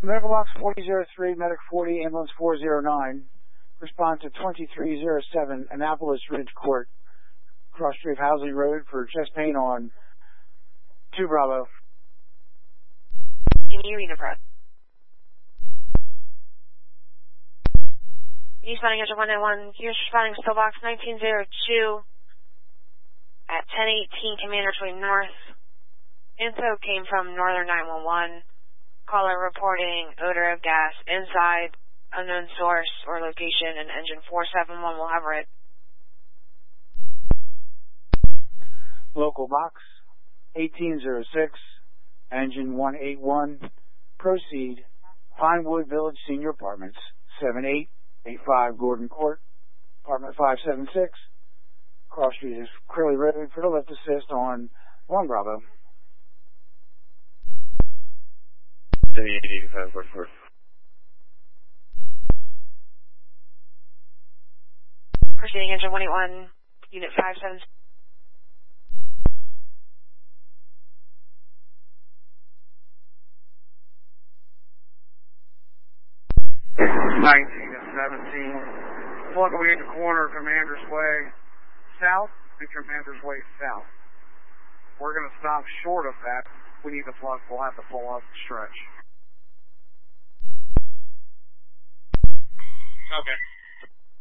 Medical box 4003, medic 40, ambulance 409. Respond to 2307, Annapolis Ridge Court, cross street of Housley Road for chest pain on 2 Bravo. Arena Press. Responding engine 191, here's responding still box 1902 at 1018 Commander Twin North. Info came from Northern 911. Caller reporting odor of gas inside, unknown source or location, and engine 471 will hover it. Local box 1806, engine 181. Proceed. Pinewood Village Senior Apartments, 7885 Gordon Court, apartment 576. Cross street is Curly Road for the lift assist on 1 Bravo. 7885 Gordon Court. Proceeding engine 181, unit 576. 19 to 17. Plug away at the corner of Commander's Way south and Commander's Way south. We're going to stop short of that. We need the plug. We'll have to pull off the stretch. Okay.